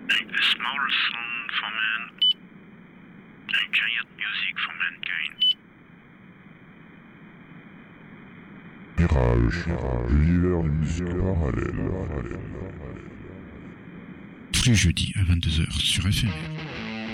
A small sound for man, a giant music for mankind. Mirage, l'univers du musique parallèle. Tous les jeudis à 22h sur FMR.